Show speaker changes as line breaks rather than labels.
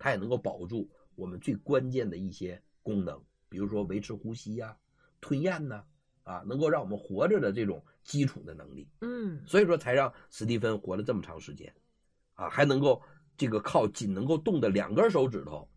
它也能够保住我们最关键的一些功能，比如说维持呼吸呀、吞咽呐，能够让我们活着的这种基础的能力。所以说才让史蒂芬活了这么长时间，还能够这个靠仅能够动的2根手指头